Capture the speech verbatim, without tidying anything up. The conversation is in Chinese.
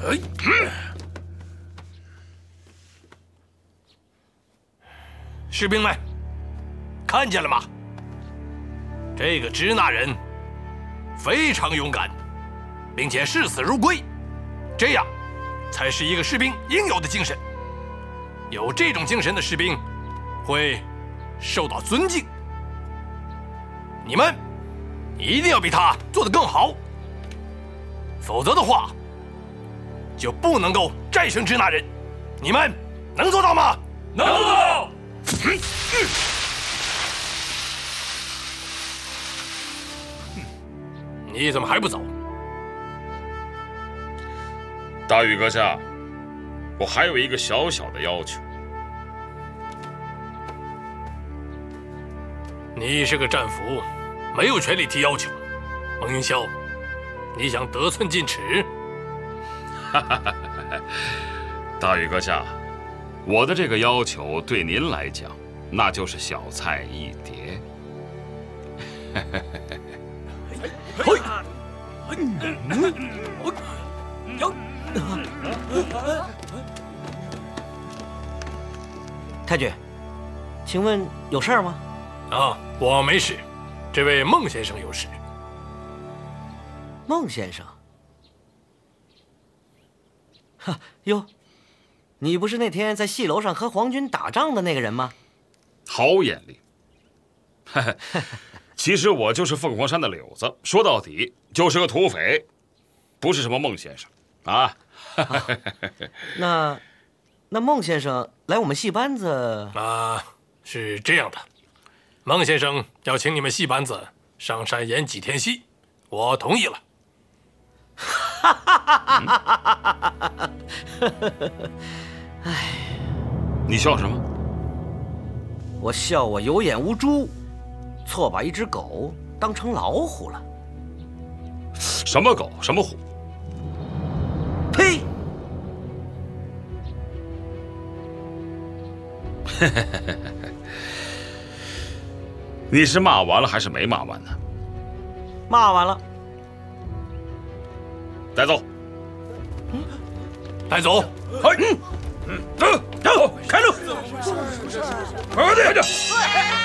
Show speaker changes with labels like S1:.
S1: 哎，士兵们，看见了吗？这个支那人非常勇敢，并且视死如归，这样才是一个士兵应有的精神。有这种精神的士兵会受到尊敬。你们一定要比他做得更好，否则的话就不能够战胜支那人。你们能做到吗？
S2: 能做到。
S1: 你怎么还不走？
S2: 大禹阁下，我还有一个小小的要求。
S1: 你是个战俘，没有权利提要求。孟云霄，你想得寸进尺？
S2: 大禹阁下，我的这个要求对您来讲，那就是小菜一碟。
S3: 嘿，太君，请问有事儿吗？
S1: 啊，我没事，这位孟先生有事。
S3: 孟先生，哈哟，你不是那天在戏楼上和皇军打仗的那个人吗？
S2: 好眼力。其实我就是凤凰山的柳子，说到底就是个土匪，不是什么孟先生啊。
S3: 啊那，那孟先生来我们戏班子
S1: 啊，是这样的，孟先生要请你们戏班子上山演几天戏，我同意了。
S3: 哎，
S2: 你笑什么？
S3: 我笑我有眼无珠，错把一只狗当成老虎了。
S2: 什么狗？什么虎？
S3: 呸！
S2: 你是骂完了还是没骂完呢？
S3: 骂完了。
S2: 带走。
S1: 嗯，带走。
S2: 嗨，嗯，走走，开路。快点，快点。